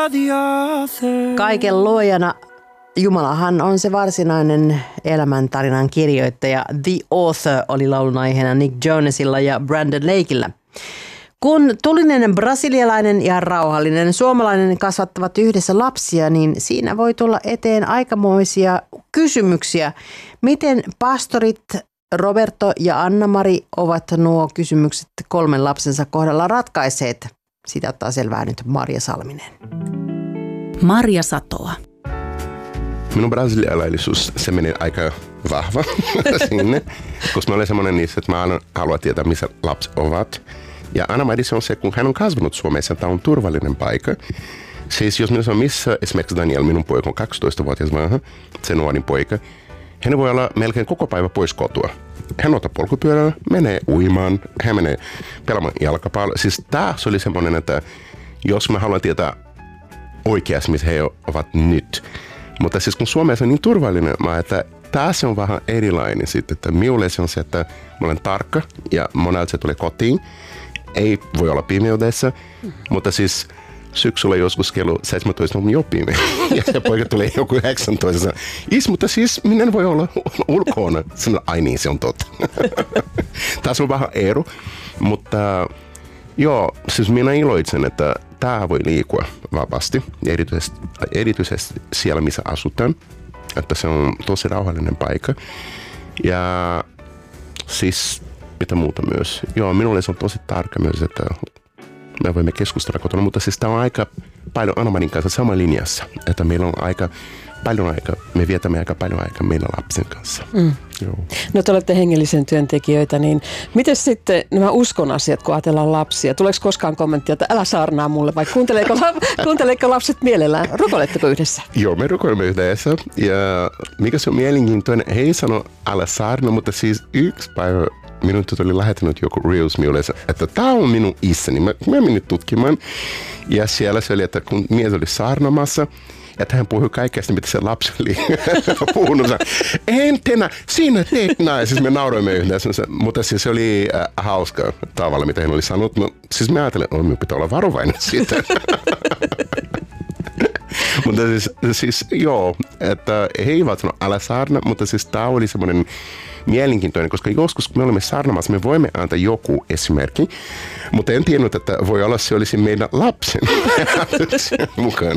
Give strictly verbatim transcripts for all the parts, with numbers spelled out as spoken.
the author. Kaiken luojana Jumalahan on se varsinainen elämäntarinan kirjoittaja. The Author oli laulun aiheena Nick Jonasilla ja Brandon Lakeillä. Kun tulinen brasilialainen ja rauhallinen suomalainen kasvattavat yhdessä lapsia, niin siinä voi tulla eteen aikamoisia kysymyksiä. Miten pastorit Roberto ja Anna-Mari ovat nuo kysymykset kolmen lapsensa kohdalla ratkaisseet? Sitä ottaa selvää nyt Marja Salminen. Marja Satoa. Minun brasilialaisuus, se meni aika vahva sinne, koska mä olen semmoinen niissä, että mä haluan tietää, missä lapset ovat. Ja Anna-Mari se on se, kun hän on kasvanut Suomessa, tämä on turvallinen paikka. Siis jos minä sanon, missä esimerkiksi Daniel, minun poika on kaksitoistavuotias vanha, se nuorin poika, hän voi olla melkein koko päivä pois kotua. Hän ottaa polkupyörällä, menee uimaan, hän menee pelaamaan jalkapalloa. Siis taas oli semmoinen, että jos mä haluan tietää oikeasti, missä he ovat nyt. Mutta siis kun Suomessa on niin turvallinen maa, että taas on vähän erilainen sitten, että minulle se on se, että mä olen tarkka ja monelta se tulee kotiin. Ei voi olla pimeydessä, mm. mutta siis syksyllä joskus kello seitsemäntoista on jo pimeä. Ja se poika tulee joku yhdeksäntoista. Is, mutta siis minä voi olla ulkona. Sanoin, ai niin, se on totta. Tässä on vähän ero, mutta joo, siis minä iloitsen, että tämä voi liikkua vapaasti, erityisesti, erityisesti siellä, missä asutaan. Että se on tosi rauhallinen paikka. Ja siis mitä muuta myös. Joo, minulle se on tosi tarkka myös, että me voimme keskustella kotona, mutta siis tämä on aika paljon Anna-Marin kanssa sama linjassa, että meillä on aika paljon aikaa, me vietämme aika paljon aikaa meidän lapsen kanssa. Mm. Joo. No te olette hengellisen työntekijöitä, niin miten sitten nämä uskon asiat, kun ajatellaan lapsia? Tuleeko koskaan kommenttia, että älä saarnaa mulle, vai kuunteleeko, kuunteleeko lapset mielellään? Rukoiletteko yhdessä? Joo, me rukoilemme yhdessä. Ja mikä se on mielenkiintoinen, he ei sano älä saarnaa, mutta siis yksi päivä minun tuli lähettänyt joku Reels minulle, että tämä on minun isäni. Mä, mä menin tutkimaan ja siellä se oli, että kun mies oli saarnamassa, että hän puhui kaikesta, mitä se lapsi oli puhunut. En tenä, sinä teet näin. Siis me nauroimme yhdessä, mutta siis se oli äh, hauska tavalla, mitä hän oli sanonut. No, siis mä ajattelen, että minun pitää olla varovainen siitä. Mutta siis, siis joo, että he eivät sano älä saarna, mutta siis tämä oli semmoinen mielenkiintoinen, koska joskus kun me olemme saarnamassa, me voimme antaa joku esimerkki, mutta en tiennyt, että voi olla se olisi meidän lapsen mukaan.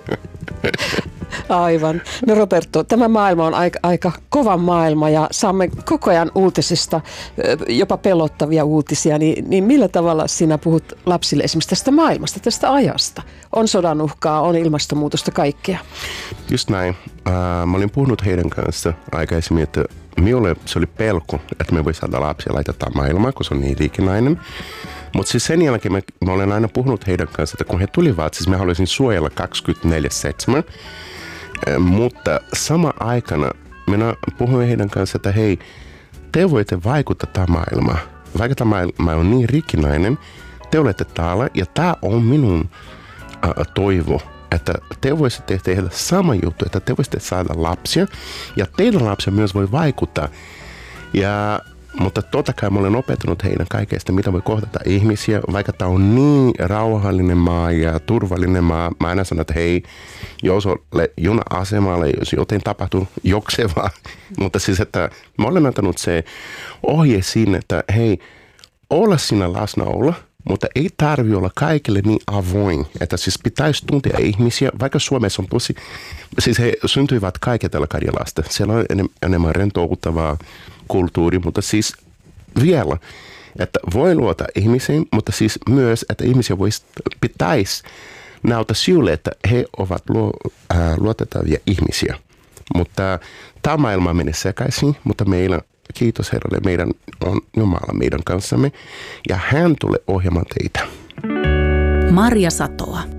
Aivan. No Roberto, tämä maailma on aika, aika kova maailma ja saamme koko ajan uutisista jopa pelottavia uutisia, niin, niin millä tavalla sinä puhut lapsille esimerkiksi tästä maailmasta, tästä ajasta? On sodan uhkaa, on ilmastonmuutosta, kaikkea. Just näin. Uh, mä olin puhunut heidän kanssa aikaisemmin, että minulle se oli pelko, että me voi saada lapsia laitetaan maailmaan, kun se on niin rikkinäinen. Mutta siis sen jälkeen mä, mä olen aina puhunut heidän kanssa, että kun he tulivat, siis mä haluaisin suojella kaksikymmentäneljä seitsemän. Mutta sama aikana minä puhuin heidän kanssa, että hei, te voitte vaikuttaa tämä maailma. Vaikka tämä maailma on niin rikkinäinen, te olette täällä ja tämä on minun äh, toivo. Että te voisitte tehdä sama juttu, että te voisitte saada lapsia ja teidän lapsia myös voi vaikuttaa. Ja, mutta totta kai mä olen opettanut heidän kaikesta, mitä voi kohdata ihmisiä, vaikka tämä on niin rauhallinen maa ja turvallinen maa. Mä aina sanon, että hei, jos olet juna-asemalla, jos jotain tapahtuu, joksevaa. Mutta siis, että mä olen antanut se ohje sinne, että hei, olla siinä läsnäolla. Mutta ei tarvitse olla kaikille niin avoin, että siis pitäisi tuntea ihmisiä, vaikka Suomessa on tosi, siis he syntyivät kaikki tällä Karjalasta. Siellä on enemmän rentouttavaa kulttuuri, mutta siis vielä, että voi luota ihmisiin, mutta siis myös, että ihmisiä vois, pitäisi näyttää sinulle, että he ovat luo, äh, luotettavia ihmisiä. Mutta tämä maailma menee sekaisin, mutta meillä kiitos Herralle, meidän on Jumala meidän kanssamme ja hän tulee ohjaamaan teitä. Marja Satoa.